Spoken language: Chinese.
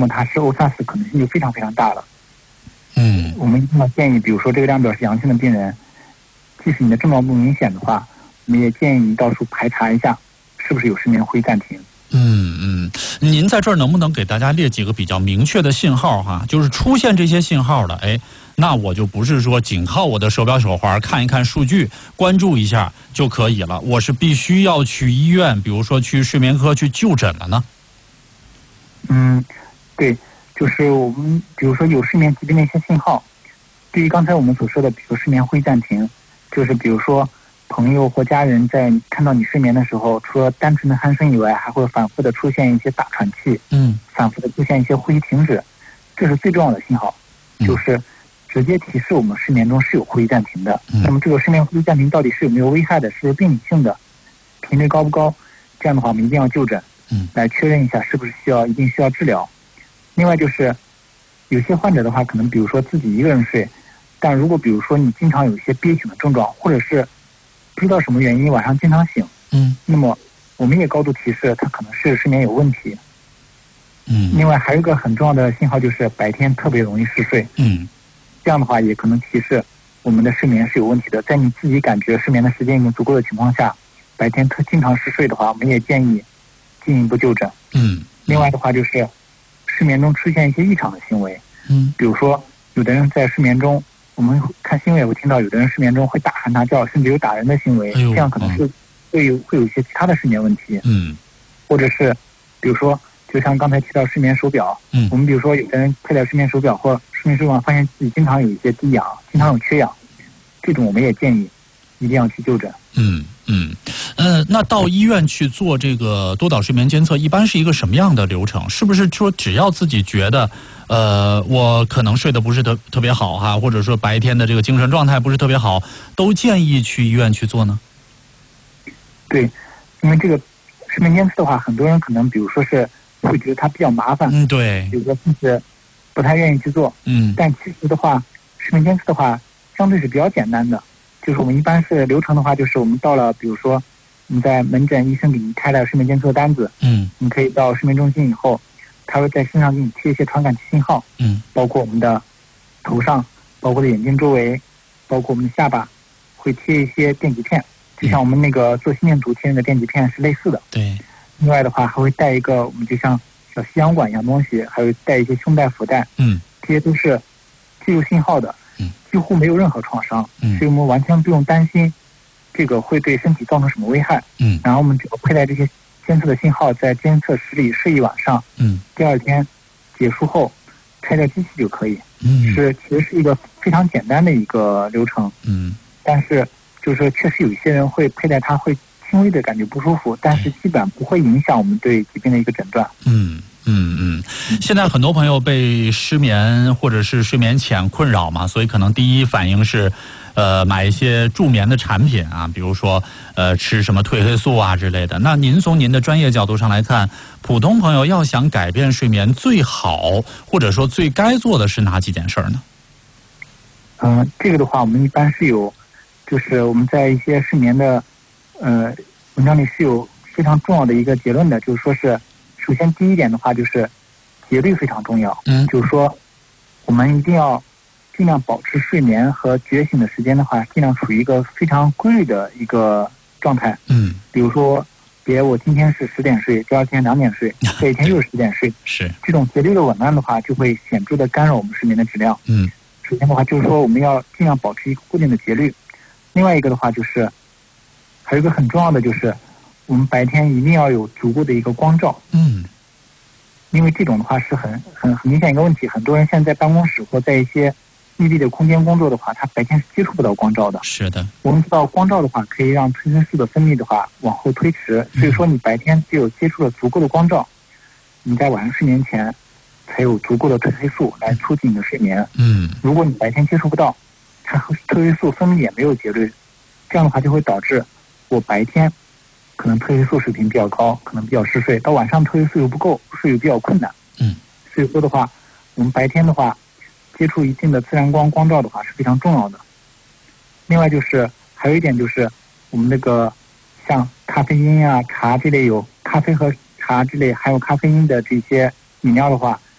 么它是欧萨斯可能性就非常非常大了。 我们一定要建议，比如说这个量表是阳性的病人，即使你的症状不明显的话，我们也建议你到处排查一下，是不是有失眠会暂停。 您在这儿能不能给大家列几个比较明确的信号哈？就是出现这些信号的，那我就不是说仅靠我的手表手环看一看数据，关注一下就可以了，我是必须要去医院，比如说去睡眠科去就诊了呢？ 对，就是我们比如说有睡眠疾病的一些信号，对于刚才我们所说的，比如失眠会暂停，就是比如说朋友或家人在看到你睡眠的时候，除了单纯的鼾声以外，还会反复的出现一些大喘气，反复的出现一些呼吸停止，这是最重要的信号，就是直接提示我们睡眠中是有呼吸暂停的。那么这个睡眠呼吸暂停到底是有没有危害的，是不是病理性的，频率高不高？这样的话，我们一定要就诊，来确认一下是不是一定需要治疗。另外就是有些患者的话，可能比如说自己一个人睡，但如果比如说你经常有一些憋醒的症状，或者是不知道什么原因晚上经常醒，那么我们也高度提示他可能是睡眠有问题。另外还有一个很重要的信号就是白天特别容易嗜睡，这样的话也可能提示我们的睡眠是有问题的。在你自己感觉睡眠的时间已经足够的情况下，白天经常嗜睡的话，我们也建议进一步就诊。另外的话就是睡眠中出现一些异常的行为，比如说有的人在睡眠中，我们看新闻也会听到有的人睡眠中会大喊大叫，甚至有打人的行为，这样可能是会有一些其他的睡眠问题。或者是比如说就像刚才提到睡眠手表，我们比如说有的人佩戴睡眠手表或睡眠手表发现自己经常有一些低氧，经常有缺氧，这种我们也建议一定要去就诊。 那到医院去做这个多导睡眠监测，一般是一个什么样的流程？是不是说只要自己觉得，我可能睡得不是特别好哈，或者说白天的这个精神状态不是特别好，都建议去医院去做呢？ 对，因为这个睡眠监测的话，很多人可能比如说是会觉得它比较麻烦， 对， 有的甚至不太愿意去做，但其实的话，睡眠监测的话相对是比较简单的。就是我们一般是流程的话，就是我们到了，比如说你在门诊，医生给你开了睡眠监测单子，你可以到睡眠中心以后，他会在身上给你贴一些传感器信号，包括我们的头上，包括的眼睛周围，包括我们的下巴，会贴一些电极片，就像我们那个做心电图贴那个电极片是类似的。 对。 另外的话，还会带一个我们就像小吸氧管一样东西，还会带一些胸带、腹带，这些都是记录信号的。几乎没有任何创伤，所以我们完全不用担心这个会对身体造成什么危害。然后我们只要佩戴这些监测的信号，在监测室里睡一晚上，第二天结束后拆掉机器就可以。其实是一个非常简单的一个流程。但是就是说确实有一些人会佩戴它会轻微的感觉不舒服，但是基本不会影响我们对疾病的一个诊断。 现在很多朋友被失眠或者是睡眠浅困扰嘛，所以可能第一反应是买一些助眠的产品啊，比如说吃什么褪黑素啊之类的。那您从您的专业角度上来看，普通朋友要想改变睡眠，最好或者说最该做的是哪几件事呢？ 这个的话我们一般是有，就是我们在一些睡眠的文章里是有非常重要的一个结论的，就是说是首先第一点的话就是节律非常重要，就是说我们一定要尽量保持睡眠和觉醒的时间的话，尽量处于一个非常规律的一个状态。比如说别我今天是10点睡，第二天2点睡，这一天又是10点睡， 是这种节律的紊乱的话，就会显著的干扰我们睡眠的质量。首先的话就是说我们要尽量保持一个固定的节律。另外一个的话就是还有一个很重要的就是我们白天一定要有足够的一个光照。因为这种的话是很明显一个问题，很多人现在在办公室或在一些密闭的空间工作的话，他白天是接触不到光照的。 是的， 我们知道光照的话可以让褪黑素的分泌的话往后推迟，所以说你白天只有接触了足够的光照，你在晚上睡眠前才有足够的褪黑素来促进你的睡眠。如果你白天接触不到，它褪黑素分泌也没有节律，这样的话就会导致我白天可能褪黑素水平比较高，可能比较嗜睡，到晚上褪黑素又不够，睡又比较困难。所以说的话，我们白天的话接触一定的自然光照的话是非常重要的。另外就是还有一点就是我们那个像咖啡因啊、茶这类有咖啡和茶这类含有咖啡因的这些饮料的话，